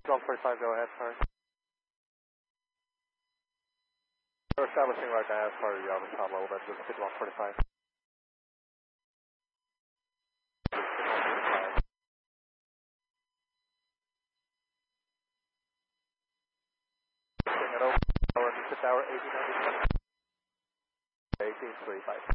1245, go ahead, sorry. We're establishing right now, sorry, you have a top level, that's just 145. Tower 1895. 1835.